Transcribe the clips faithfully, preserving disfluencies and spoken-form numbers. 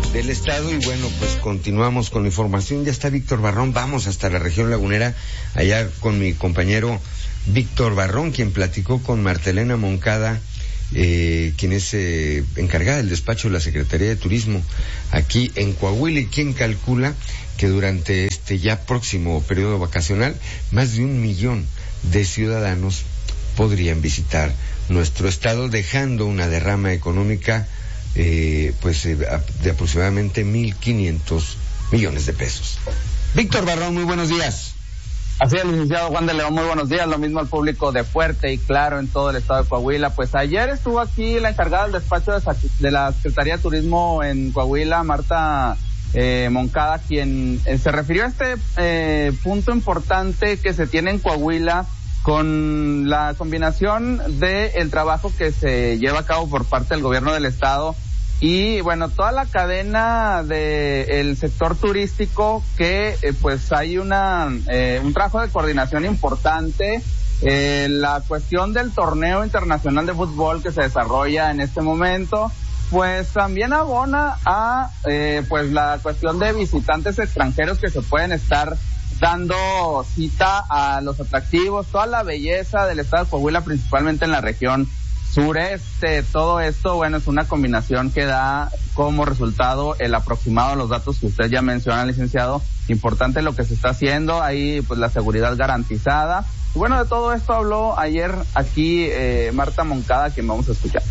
del estado. Y bueno, pues continuamos con la información. Ya está Víctor Barrón, vamos hasta la región lagunera, allá con mi compañero Víctor Barrón, quien platicó con Martelena Moncada, eh, quien es eh, encargada del despacho de la Secretaría de Turismo aquí en Coahuila, y quien calcula que durante este ya próximo periodo vacacional más de un millón de ciudadanos podrían visitar nuestro estado, dejando una derrama económica eh, pues eh, de aproximadamente mil quinientos millones de pesos. Víctor Barrón, muy buenos días. Así es, licenciado Juan de León, muy buenos días. Lo mismo al público de Fuerte y Claro en todo el estado de Coahuila. Pues ayer estuvo aquí la encargada del despacho de, de la Secretaría de Turismo en Coahuila, Marta eh, Moncada, quien eh, se refirió a este eh, punto importante que se tiene en Coahuila con la combinación de el trabajo que se lleva a cabo por parte del gobierno del estado y bueno, toda la cadena de el sector turístico, que eh, pues hay una eh, un trabajo de coordinación importante. Eh, la cuestión del torneo internacional de fútbol que se desarrolla en este momento, pues también abona a eh, pues la cuestión de visitantes extranjeros que se pueden estar dando cita a los atractivos, toda la belleza del estado de Coahuila, principalmente en la región sureste. Todo esto, bueno, es una combinación que da como resultado el aproximado de los datos que usted ya menciona, licenciado. Importante lo que se está haciendo, ahí pues la seguridad garantizada. Y bueno, de todo esto habló ayer aquí eh, Marta Moncada, quien vamos a escuchar.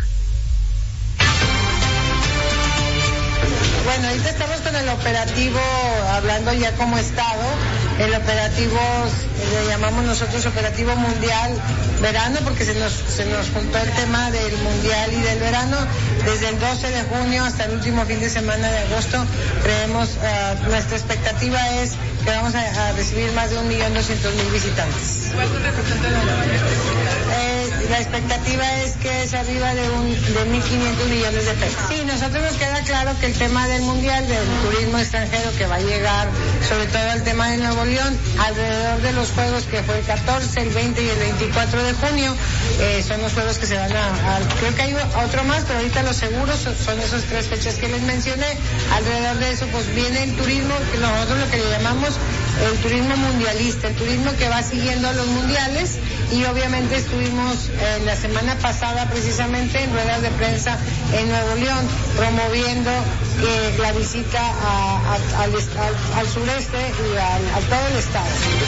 Bueno, ahorita estamos con el operativo, hablando ya como estado, el operativo, le llamamos nosotros operativo mundial verano, porque se nos, se nos juntó el tema del mundial y del verano. Desde el doce de junio hasta el último fin de semana de agosto, creemos, uh, nuestra expectativa es que vamos a, a recibir más de un millón doscientos mil visitantes. ¿Cuánto representa la eh, La expectativa es que es arriba de un de mil quinientos millones de pesos. Sí, nosotros nos queda claro que el tema del mundial, del turismo extranjero que va a llegar, sobre todo el tema de Nuevo León, alrededor de los juegos que fue el catorce, el veinte y el veinticuatro de junio, eh, son los juegos que se van a, a, creo que hay otro más, pero ahorita los seguros son, son esas tres fechas que les mencioné. Alrededor de eso pues viene el turismo, que nosotros lo que le llamamos el turismo mundialista, el turismo que va siguiendo a los mundiales. Y obviamente estuvimos eh, la semana pasada precisamente en ruedas de prensa en Nuevo León promoviendo eh, la visita a, a, al, al, al sureste y al, a todo el estado.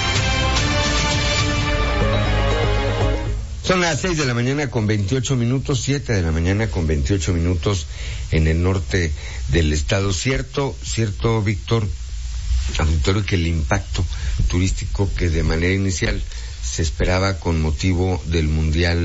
Son las seis de la mañana con veintiocho minutos, siete de la mañana con veintiocho minutos en el norte del estado. Cierto, cierto, Víctor, auditorio, que el impacto turístico que de manera inicial se esperaba con motivo del mundial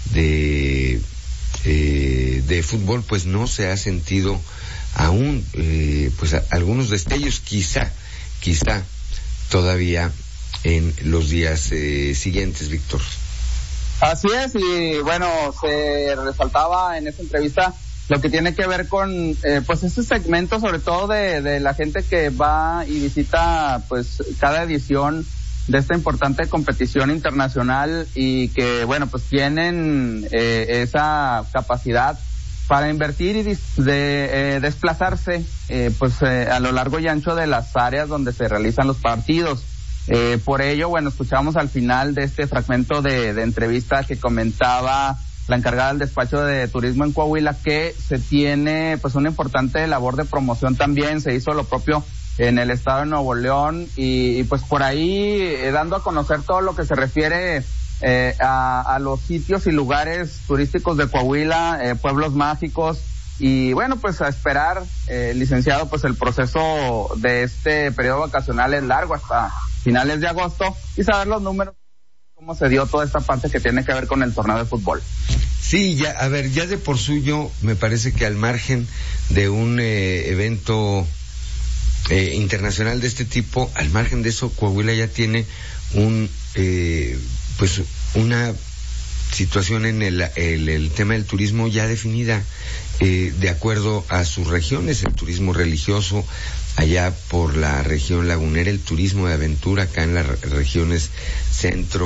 de eh, de fútbol, pues no se ha sentido aún, eh, pues a, algunos destellos, quizá, quizá todavía en los días eh, siguientes, Víctor. Así es, y bueno, se resaltaba en esta entrevista lo que tiene que ver con eh, pues ese segmento, sobre todo de, de la gente que va y visita pues cada edición de esta importante competición internacional, y que bueno, pues tienen eh, esa capacidad para invertir y dis- de eh, desplazarse eh, pues eh, a lo largo y ancho de las áreas donde se realizan los partidos. Eh, por ello, bueno, escuchamos al final de este fragmento de, de entrevista que comentaba la encargada del despacho de turismo en Coahuila, que se tiene pues una importante labor de promoción también. Se hizo lo propio en el estado de Nuevo León, y, y pues por ahí eh, dando a conocer todo lo que se refiere eh, a, a los sitios y lugares turísticos de Coahuila, eh, pueblos mágicos. Y bueno, pues a esperar, eh, licenciado, pues el proceso de este periodo vacacional es largo hasta finales de agosto, y saber los números, cómo se dio toda esta parte que tiene que ver con el torneo de fútbol. Sí, ya, a ver, ya de por suyo, me parece que al margen de un eh, evento eh, internacional de este tipo, al margen de eso, Coahuila ya tiene un, eh, pues, una situación en el, el, el tema del turismo ya definida, eh, de acuerdo a sus regiones, el turismo religioso allá por la región lagunera, el turismo de aventura acá en las regiones centro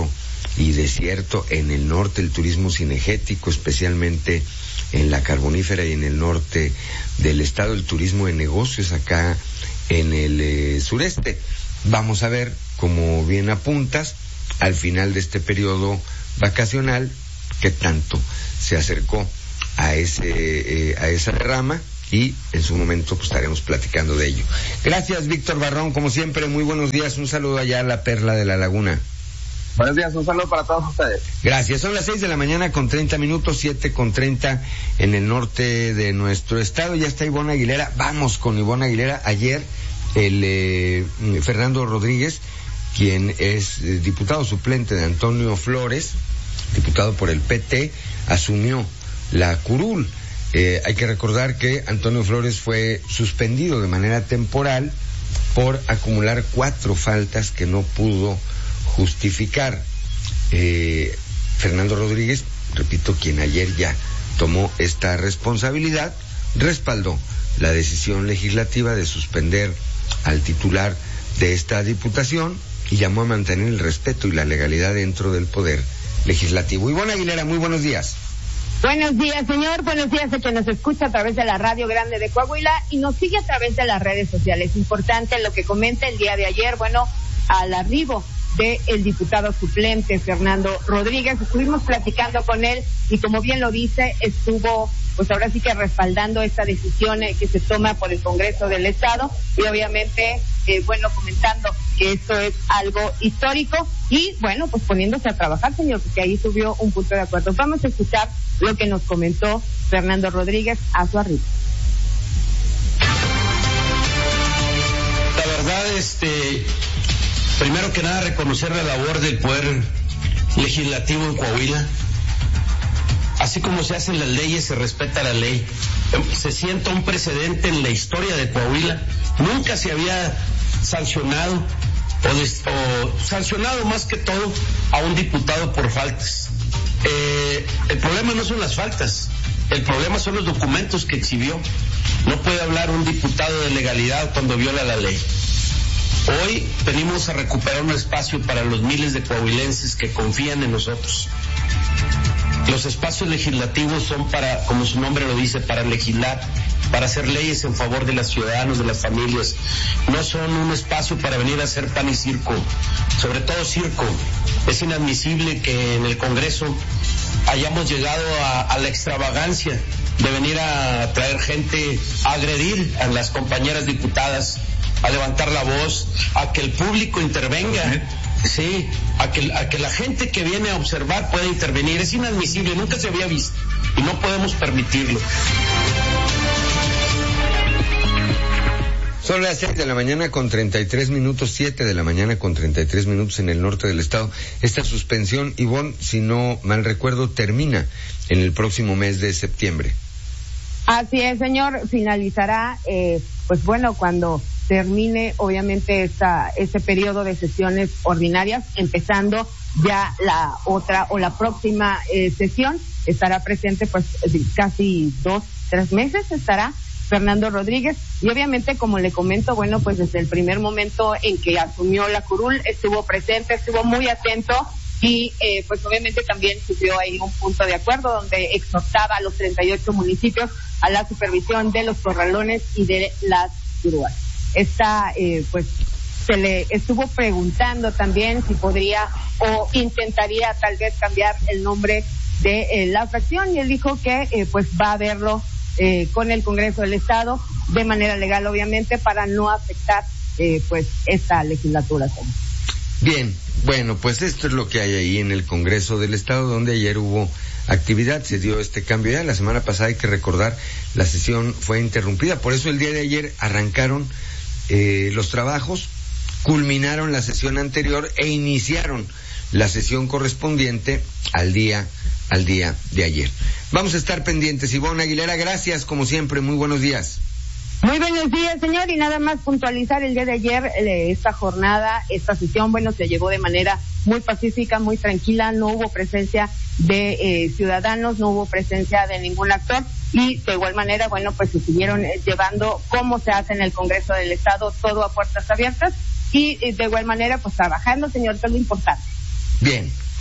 y desierto. En el norte el turismo cinegético, especialmente en la Carbonífera y en el norte del estado, el turismo de negocios acá en el eh, sureste. Vamos a ver, como bien apuntas, al final de este periodo vacacional, qué tanto se acercó a ese eh, a esa rama, y en su momento pues estaremos platicando de ello. Gracias, Víctor Barrón, como siempre, muy buenos días, un saludo allá a la Perla de la Laguna. Buenos días, un saludo para todos ustedes. Gracias, son las seis de la mañana con treinta minutos, siete con treinta en el norte de nuestro estado. Ya está Ivonne Aguilera, vamos con Ivonne Aguilera. Ayer el eh, Fernando Rodríguez, quien es eh, diputado suplente de Antonio Flores, diputado por el P T, asumió la curul. Eh, hay que recordar que Antonio Flores fue suspendido de manera temporal por acumular cuatro faltas que no pudo justificar. Eh, Fernando Rodríguez, repito, quien ayer ya tomó esta responsabilidad, respaldó la decisión legislativa de suspender al titular de esta diputación y llamó a mantener el respeto y la legalidad dentro del poder legislativo. Ivonne Aguilera, muy buenos días. Buenos días, señor. Buenos días a quien nos escucha a través de la Radio Grande de Coahuila y nos sigue a través de las redes sociales. Importante lo que comenta el día de ayer, bueno, al arribo de el diputado suplente Fernando Rodríguez. Estuvimos platicando con él y, como bien lo dice, estuvo pues ahora sí que respaldando esta decisión eh, que se toma por el Congreso del Estado y obviamente, eh, bueno, comentando que esto es algo histórico y, bueno, pues poniéndose a trabajar, señor, porque ahí subió un punto de acuerdo. Vamos a escuchar lo que nos comentó Fernando Rodríguez a su arribo. La verdad, este, primero que nada, reconocer la labor del Poder Legislativo en Coahuila. Así como se hacen las leyes, se respeta la ley. Se sienta un precedente en la historia de Coahuila. Nunca se había sancionado o, des, o sancionado más que todo a un diputado por faltas. Eh, el problema no son las faltas, el problema son los documentos que exhibió. No puede hablar un diputado de legalidad cuando viola la ley. Hoy venimos a recuperar un espacio para los miles de coahuilenses que confían en nosotros. Los espacios legislativos son para, como su nombre lo dice, para legislar, para hacer leyes en favor de los ciudadanos, de las familias. No son un espacio para venir a hacer pan y circo, sobre todo circo. Es inadmisible que en el Congreso hayamos llegado a, a la extravagancia de venir a traer gente a agredir a las compañeras diputadas, a levantar la voz, a que el público intervenga. Sí, a que, a que la gente que viene a observar pueda intervenir. Es inadmisible, nunca se había visto y no podemos permitirlo. Son las seis de la mañana con treinta y tres minutos, siete de la mañana con treinta y tres minutos en el norte del estado. Esta suspensión, Ivonne, si no mal recuerdo, termina en el próximo mes de septiembre. Así es, señor, finalizará, eh, pues bueno, cuando termine obviamente esta, este periodo de sesiones ordinarias, empezando ya la otra o la próxima eh, sesión, estará presente pues casi dos, tres meses estará Fernando Rodríguez y obviamente, como le comento, bueno, pues desde el primer momento en que asumió la curul estuvo presente, estuvo muy atento y eh, pues obviamente también subió ahí un punto de acuerdo donde exhortaba a los treinta y ocho municipios a la supervisión de los corralones y de las grúas. Esta, eh, pues, se le estuvo preguntando también si podría o intentaría tal vez cambiar el nombre de eh, la fracción y él dijo que, eh, pues, va a verlo eh, con el Congreso del Estado de manera legal, obviamente, para no afectar, eh, pues, esta legislatura. Bien, bueno, pues esto es lo que hay ahí en el Congreso del Estado, donde ayer hubo actividad, se dio este cambio ya. La semana pasada, hay que recordar, la sesión fue interrumpida, por eso el día de ayer arrancaron eh, los trabajos, culminaron la sesión anterior e iniciaron la sesión correspondiente al día al día de ayer. Vamos a estar pendientes. Ivonne Aguilera, gracias como siempre, muy buenos días. Muy buenos días, señor, y nada más puntualizar el día de ayer, eh, esta jornada, esta sesión, bueno, se llevó de manera muy pacífica, muy tranquila, no hubo presencia de eh, ciudadanos, no hubo presencia de ningún actor, y de igual manera, bueno, pues se siguieron eh, llevando como se hace en el Congreso del Estado, todo a puertas abiertas, y eh, de igual manera, pues trabajando, señor, que es lo importante. Bien,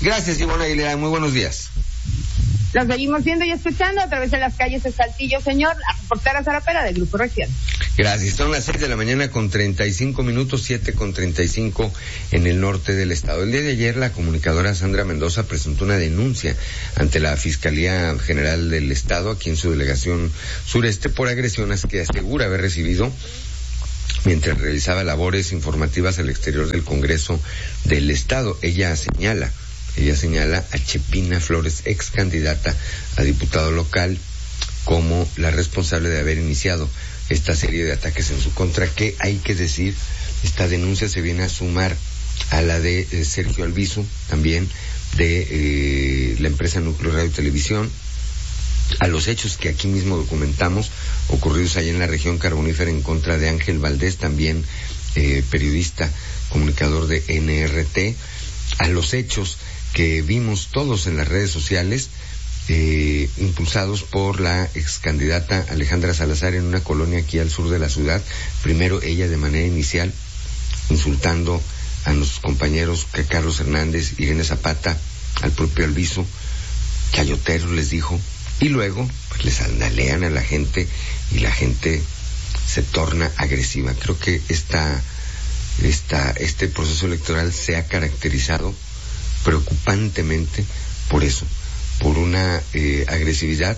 Gracias, Ivonne Aguilera, muy buenos días. Los seguimos viendo y escuchando a través de las calles de Saltillo, señor. La reportera Sara Pera del Grupo Región. Gracias. Son las seis de la mañana con treinta y cinco minutos, siete con treinta y cinco en el norte del estado. El día de ayer la comunicadora Sandra Mendoza presentó una denuncia ante la Fiscalía General del Estado, aquí en su delegación sureste, por agresiones que asegura haber recibido mientras realizaba labores informativas al exterior del Congreso del Estado. Ella señala Ella señala a Chepina Flores, ex candidata a diputado local, como la responsable de haber iniciado esta serie de ataques en su contra, que hay que decir, esta denuncia se viene a sumar a la de eh, Sergio Albizu, también de eh, la empresa Núcleo Radio y Televisión, a los hechos que aquí mismo documentamos, ocurridos allá en la región carbonífera en contra de Ángel Valdés, también eh, periodista, comunicador de N R T, a los hechos que vimos todos en las redes sociales, eh, impulsados por la ex candidata Alejandra Salazar en una colonia aquí al sur de la ciudad. Primero ella de manera inicial insultando a nuestros compañeros que Carlos Hernández, Irene Zapata, al propio Albizu, chayoteros les dijo, y luego pues les andalean a la gente y la gente se torna agresiva. Creo que esta, esta, este proceso electoral se ha caracterizado preocupantemente por eso, por una eh, agresividad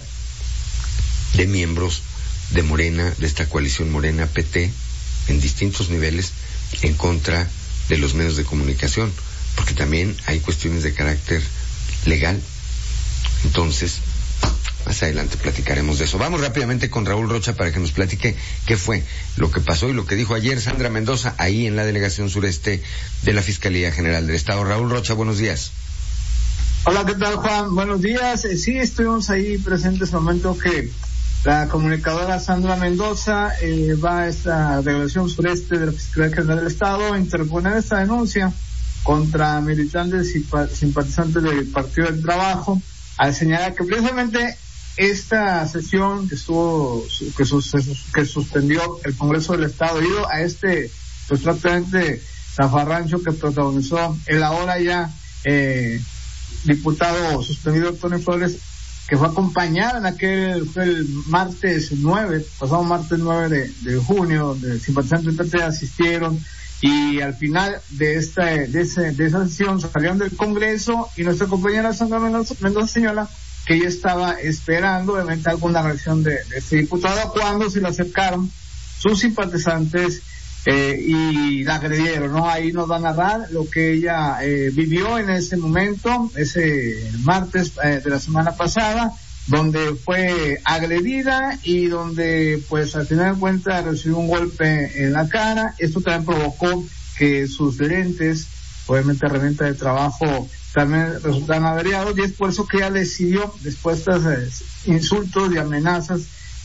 de miembros de Morena, de esta coalición Morena P T, en distintos niveles, en contra de los medios de comunicación, porque también hay cuestiones de carácter legal. Entonces, más adelante platicaremos de eso. Vamos rápidamente con Raúl Rocha para que nos platique qué fue lo que pasó y lo que dijo ayer Sandra Mendoza ahí en la delegación sureste de la Fiscalía General del Estado. Raúl Rocha, buenos días. Hola, ¿qué tal, Juan? Buenos días. Eh, sí, estuvimos ahí presentes en el momento que la comunicadora Sandra Mendoza eh, va a esta delegación sureste de la Fiscalía General del Estado a interponer esta denuncia contra militantes y simpatizantes del Partido del Trabajo, al señalar que precisamente esta sesión que estuvo, que, sus, que suspendió el Congreso del Estado, debido a este, pues prácticamente zafarrancho que protagonizó el ahora ya eh, diputado suspendido Tony Flores, que fue acompañada en aquel, fue el martes nueve, pasado martes nueve de, de junio, donde simpatizantes del P T asistieron, y al final de esta, de ese, de esa sesión salieron del Congreso, y nuestra compañera Sandra Mendoza, Mendoza señala que ella estaba esperando obviamente alguna reacción de, de este diputado, cuando se le acercaron sus simpatizantes eh, y la agredieron, ¿no? Ahí nos va a narrar lo que ella eh, vivió en ese momento, ese martes eh, de la semana pasada, donde fue agredida y donde pues al final de cuentas recibió un golpe en la cara. Esto también provocó que sus lentes, obviamente herramienta de trabajo, también resultaron averiados, y es por eso que ella decidió, después de estos eh, insultos y amenazas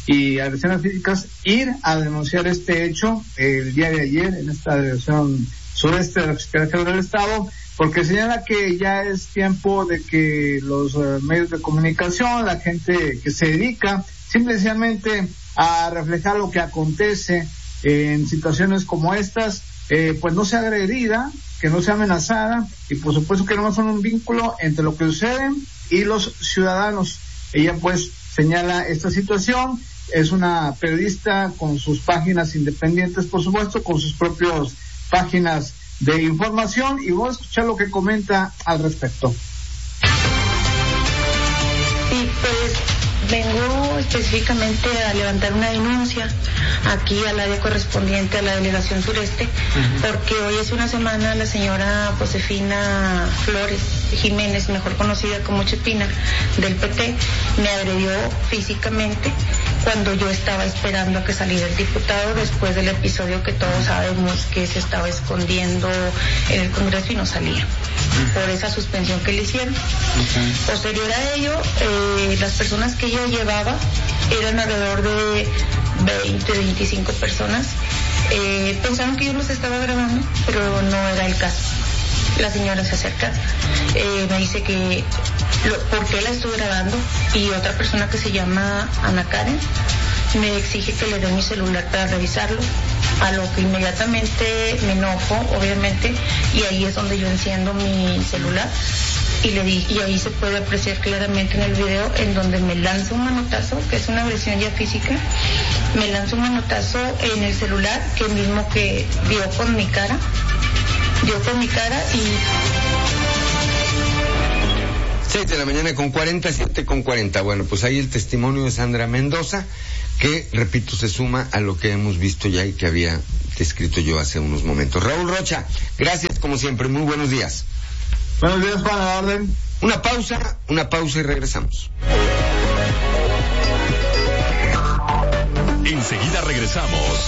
y agresiones físicas, ir a denunciar este hecho el día de ayer en esta delegación sureste de la Fiscalía General del Estado, porque señala que ya es tiempo de que los uh, medios de comunicación, la gente que se dedica simplemente a reflejar lo que acontece eh, en situaciones como estas, eh, pues no sea agredida, que no sea amenazada, y por supuesto que no son un vínculo entre lo que sucede y los ciudadanos. Ella pues señala esta situación, es una periodista con sus páginas independientes, por supuesto, con sus propias páginas de información, y vamos a escuchar lo que comenta al respecto. Sí, pues vengo específicamente a levantar una denuncia aquí al área correspondiente a la delegación sureste, uh-huh. porque hoy es una semana la señora Josefina Flores Jiménez, mejor conocida como Chepina, del P T, me agredió físicamente cuando yo estaba esperando a que saliera el diputado, después del episodio que todos sabemos que se estaba escondiendo en el Congreso y no salía, por esa suspensión que le hicieron. Okay. Posterior a ello, eh, las personas que ella llevaba eran alrededor de veinte, veinticinco personas. Eh, pensaron que yo los estaba grabando, pero no era el caso. La señora se acerca, eh, me dice que lo, por qué la estoy grabando, y otra persona que se llama Ana Karen me exige que le dé mi celular para revisarlo, a lo que inmediatamente me enojo, obviamente, y ahí es donde yo enciendo mi celular y le di, y ahí se puede apreciar claramente en el video en donde me lanza un manotazo, que es una agresión ya física, me lanza un manotazo en el celular, que mismo que dio con mi cara, dio con mi cara y... seis de la mañana con cuarenta, siete con cuarenta. Bueno, pues ahí el testimonio de Sandra Mendoza, que, repito, se suma a lo que hemos visto ya y que había descrito yo hace unos momentos. Raúl Rocha, gracias como siempre, muy buenos días. Buenos días, Juan, a la orden. Una pausa, una pausa y regresamos. Enseguida regresamos